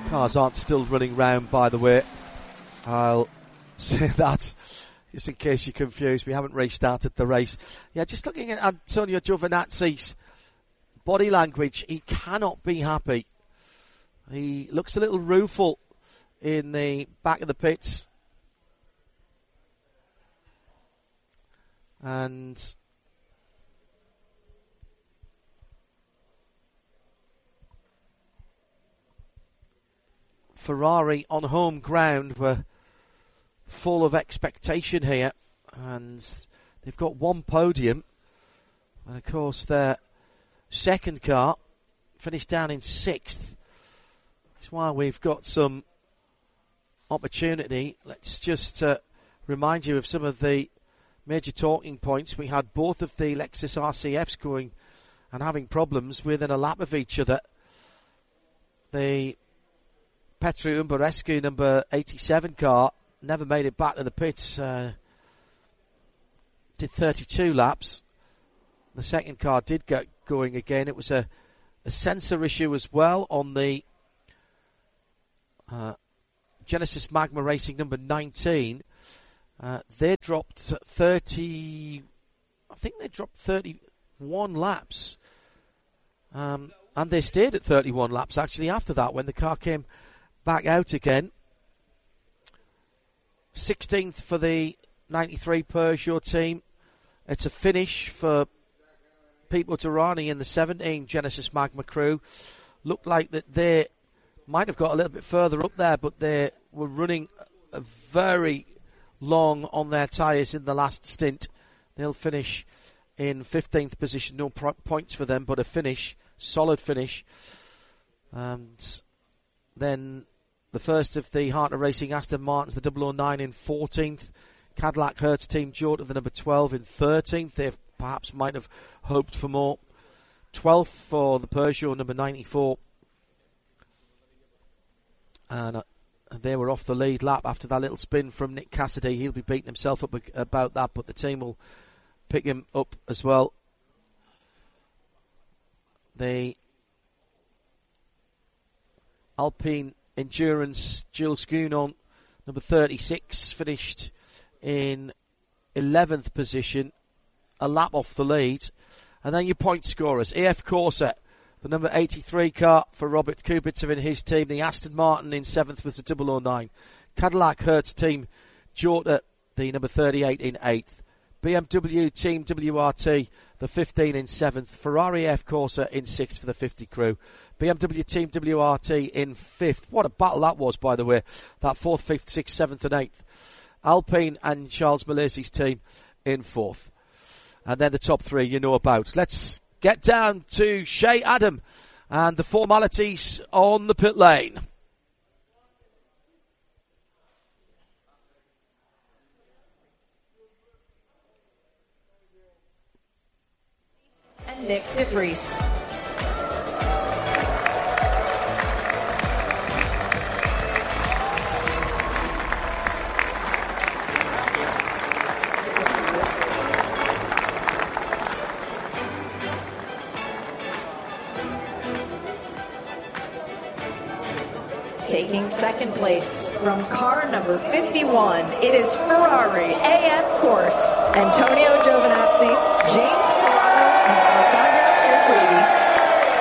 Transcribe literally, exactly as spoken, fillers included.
Cars aren't still running round, by the way. I'll say that just in case you're confused. We haven't restarted the race. Yeah, just looking at Antonio Giovinazzi's body language, he cannot be happy. He looks a little rueful in the back of the pits. And Ferrari on home ground were full of expectation here, and they've got one podium, and of course their second car finished down in sixth. That's why we've got some opportunity. Let's just uh, remind you of some of the major talking points. We had both of the Lexus R C Fs going and having problems within a lap of each other. The Petru Umbarescu number eighty-seven car never made it back to the pits. Uh, did thirty-two laps. The second car did get going again. It was a, a sensor issue as well on the uh, Genesis Magma Racing number nineteen. Uh, they dropped thirty. I think they dropped thirty-one laps. Um, and they stayed at thirty-one laps actually after that when the car came back out again. sixteenth for the ninety-three Peugeot team. It's a finish for Pipo Derani in the seventeen Genesis Magma crew. Looked like that they might have got a little bit further up there, but they were running a very long on their tyres in the last stint. They'll finish in fifteenth position. No pro- points for them, but a finish, solid finish. And then the first of the Heart of Racing Aston Martins, the double oh nine in fourteenth. Cadillac Hertz Team Jota, the number twelve in thirteenth. They perhaps might have hoped for more. twelfth for the Peugeot number ninety-four. And uh, they were off the lead lap after that little spin from Nick Cassidy. He'll be beating himself up about that, but the team will pick him up as well. The Alpine Endurance Jules Gounon, number thirty-six, finished in eleventh position, a lap off the lead. And then your point scorers. A F Corsa, the number eighty-three car for Robert Kubica in his team. The Aston Martin in seventh with the double oh nine. Cadillac Hertz Team Jota, the number thirty-eight in eighth. B M W Team W R T, the fifteen in seventh. Ferrari A F Corsa in sixth for the fifty crew. B M W Team W R T in fifth. What a battle that was, by the way. That fourth, fifth, sixth, seventh and eighth. Alpine and Charles Malaysi's team in fourth. And then the top three you know about. Let's get down to Shea Adam and the formalities on the pit lane. And Nick DeVries. Taking second place from car number fifty-one, it is Ferrari A F Corse, Antonio Giovinazzi, James Ferraro, and Alessandro Erquidi.